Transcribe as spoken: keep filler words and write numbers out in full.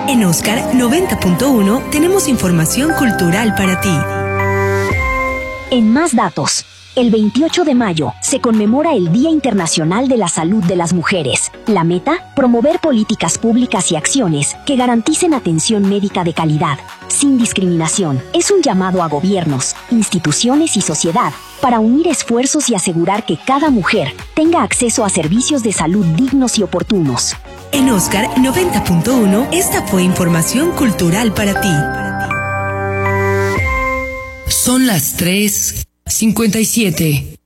En Oscar noventa punto uno tenemos información cultural para ti. En más datos, el veintiocho de mayo se conmemora el Día Internacional de la Salud de las Mujeres. La meta, promover políticas públicas y acciones que garanticen atención médica de calidad, sin discriminación. Es un llamado a gobiernos, instituciones y sociedad para unir esfuerzos y asegurar que cada mujer tenga acceso a servicios de salud dignos y oportunos. En Oscar noventa punto uno, esta fue información cultural para ti. Son las tres cincuenta y siete.